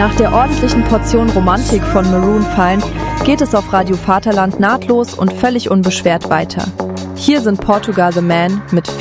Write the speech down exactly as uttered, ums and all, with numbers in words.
Nach der ordentlichen Portion Romantik von Maroon five geht es auf Radio Vaterland nahtlos und völlig unbeschwert weiter. Hier sind Portugal the Man mit